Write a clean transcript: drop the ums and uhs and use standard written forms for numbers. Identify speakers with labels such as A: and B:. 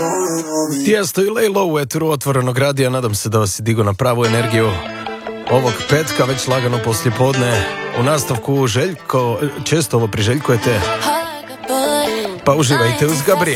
A: Tijesto i Lejlo u eteru Otvorenog radija. Nadam se da vas je digo na pravu energiju ovog petka, već lagano poslijepodne. U nastavku Željko, često ovo priželjkujete, pa uživajte uz Gabriela.